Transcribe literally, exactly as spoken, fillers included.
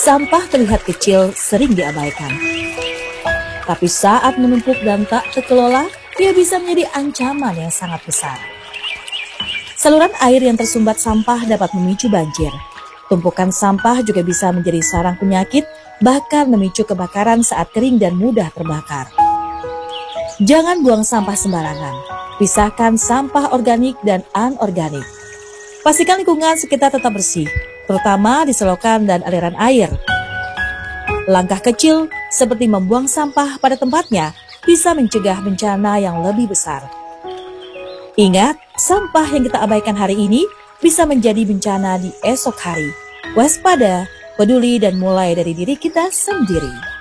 Sampah terlihat kecil, sering diabaikan. Tapi saat menumpuk dan tak terkelola, ia bisa menjadi ancaman yang sangat besar. Saluran air yang tersumbat sampah dapat memicu banjir. Tumpukan sampah juga bisa menjadi sarang penyakit, bahkan memicu kebakaran saat kering dan mudah terbakar. Jangan buang sampah sembarangan. Pisahkan sampah organik dan anorganik. Pastikan lingkungan sekitar tetap bersih, terutama di selokan dan aliran air. Langkah kecil seperti membuang sampah pada tempatnya bisa mencegah bencana yang lebih besar. Ingat, sampah yang kita abaikan hari ini bisa menjadi bencana di esok hari. Waspada, peduli, dan mulai dari diri kita sendiri.